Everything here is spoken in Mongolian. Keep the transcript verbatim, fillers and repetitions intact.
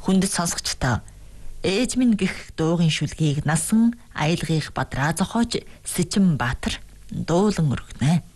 хүндэт сонсогчдоо ээж минь гэх дуугийн шүлгийг насан аялгыг бадраа зохиож Сэжин Баатар дуулан өргөнэ.